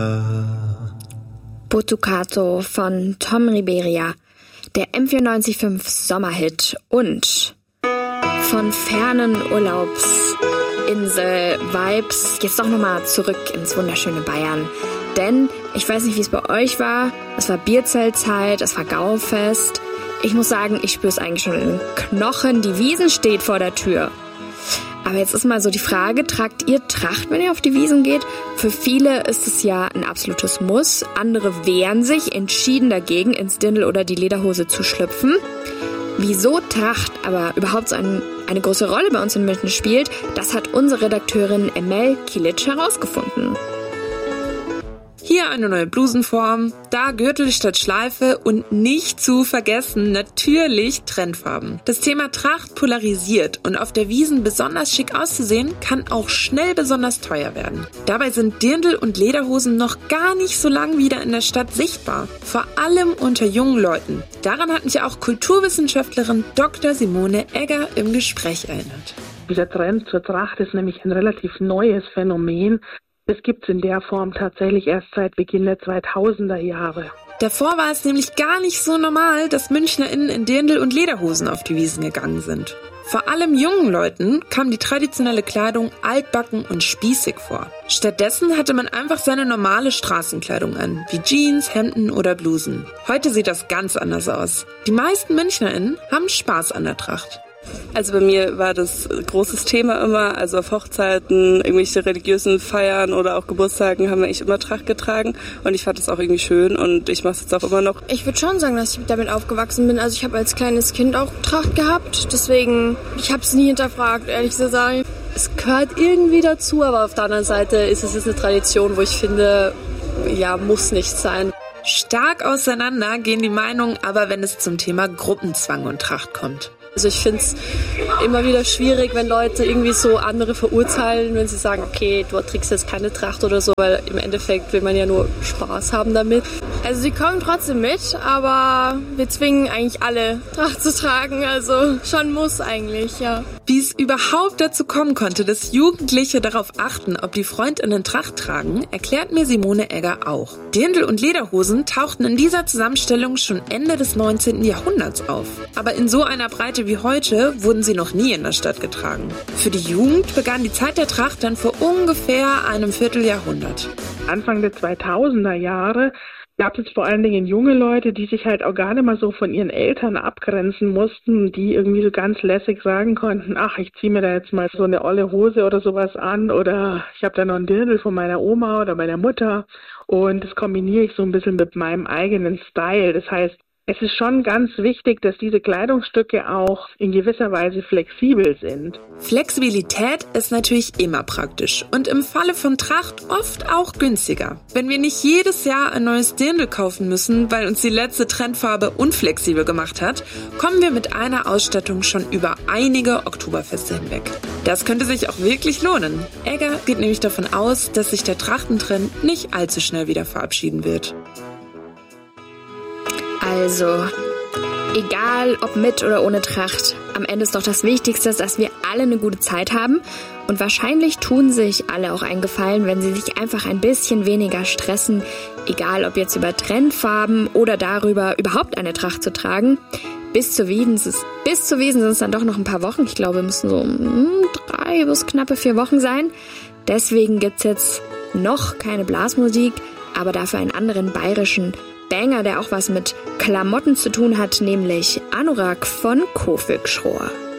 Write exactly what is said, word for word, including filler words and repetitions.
Butucato von Tom Riberia, der M vierundneunzig Komma fünf Sommerhit und von fernen Urlaubsinsel-Vibes jetzt doch nochmal zurück ins wunderschöne Bayern. Denn ich weiß nicht, wie es bei euch war, es war Bierzeltzeit, es war Gaufest. Ich muss sagen, ich spüre es eigentlich schon in den Knochen, die Wiesn steht vor der Tür. Aber jetzt ist mal so die Frage, tragt ihr Tracht, wenn ihr auf die Wiesn geht? Für viele ist es ja ein absolutes Muss. Andere wehren sich entschieden dagegen, ins Dirndl oder die Lederhose zu schlüpfen. Wieso Tracht aber überhaupt so ein, eine große Rolle bei uns in München spielt, das hat unsere Redakteurin Emel Kilic herausgefunden. Hier eine neue Blusenform, da Gürtel statt Schleife und nicht zu vergessen, natürlich Trendfarben. Das Thema Tracht polarisiert und auf der Wiesn besonders schick auszusehen, kann auch schnell besonders teuer werden. Dabei sind Dirndl und Lederhosen noch gar nicht so lang wieder in der Stadt sichtbar, vor allem unter jungen Leuten. Daran hat mich auch Kulturwissenschaftlerin Doktor Simone Egger im Gespräch erinnert. Dieser Trend zur Tracht ist nämlich ein relativ neues Phänomen. Das gibt es in der Form tatsächlich erst seit Beginn der zweitausender Jahre. Davor war es nämlich gar nicht so normal, dass MünchnerInnen in Dirndl und Lederhosen auf die Wiesn gegangen sind. Vor allem jungen Leuten kam die traditionelle Kleidung altbacken und spießig vor. Stattdessen hatte man einfach seine normale Straßenkleidung an, wie Jeans, Hemden oder Blusen. Heute sieht das ganz anders aus. Die meisten MünchnerInnen haben Spaß an der Tracht. Also bei mir war das ein großes Thema immer, also auf Hochzeiten, irgendwelche religiösen Feiern oder auch Geburtstagen haben wir eigentlich immer Tracht getragen und ich fand das auch irgendwie schön und ich mache es jetzt auch immer noch. Ich würde schon sagen, dass ich damit aufgewachsen bin. Also ich habe als kleines Kind auch Tracht gehabt, deswegen, ich habe es nie hinterfragt, ehrlich zu sagen. Es gehört irgendwie dazu, aber auf der anderen Seite ist es jetzt eine Tradition, wo ich finde, ja, muss nicht sein. Stark auseinander gehen die Meinungen aber, wenn es zum Thema Gruppenzwang und Tracht kommt. Also ich finde es immer wieder schwierig, wenn Leute irgendwie so andere verurteilen, wenn sie sagen, okay, du trägst jetzt keine Tracht oder so, weil im Endeffekt will man ja nur Spaß haben damit. Also sie kommen trotzdem mit, aber wir zwingen eigentlich alle Tracht zu tragen, also schon muss eigentlich, ja. Wie es überhaupt dazu kommen konnte, dass Jugendliche darauf achten, ob die FreundInnen Tracht tragen, erklärt mir Simone Egger auch. Dirndl und Lederhosen tauchten in dieser Zusammenstellung schon Ende des neunzehnten Jahrhunderts auf. Aber in so einer Breite wie heute wurden sie noch nie in der Stadt getragen. Für die Jugend begann die Zeit der Tracht dann vor ungefähr einem Vierteljahrhundert. Anfang der zweitausender Jahre gab es vor allen Dingen junge Leute, die sich halt auch gar nicht mal so von ihren Eltern abgrenzen mussten, die irgendwie so ganz lässig sagen konnten, ach, ich ziehe mir da jetzt mal so eine olle Hose oder sowas an oder ich habe da noch einen Dirndl von meiner Oma oder meiner Mutter und das kombiniere ich so ein bisschen mit meinem eigenen Style. Das heißt, es ist schon ganz wichtig, dass diese Kleidungsstücke auch in gewisser Weise flexibel sind. Flexibilität ist natürlich immer praktisch und im Falle von Tracht oft auch günstiger. Wenn wir nicht jedes Jahr ein neues Dirndl kaufen müssen, weil uns die letzte Trendfarbe unflexibel gemacht hat, kommen wir mit einer Ausstattung schon über einige Oktoberfeste hinweg. Das könnte sich auch wirklich lohnen. Egger geht nämlich davon aus, dass sich der Trachtentrend nicht allzu schnell wieder verabschieden wird. Also, egal ob mit oder ohne Tracht, am Ende ist doch das Wichtigste, dass wir alle eine gute Zeit haben. Und wahrscheinlich tun sich alle auch einen Gefallen, wenn sie sich einfach ein bisschen weniger stressen, egal ob jetzt über Trendfarben oder darüber, überhaupt eine Tracht zu tragen. Bis zur Wiesn bis zur Wiesn sind es dann doch noch ein paar Wochen. Ich glaube, es müssen so hm, drei bis knappe vier Wochen sein. Deswegen gibt's jetzt noch keine Blasmusik, aber dafür einen anderen bayerischen Banger, der auch was mit Klamotten zu tun hat, nämlich Anorak von Kofik Schrohr.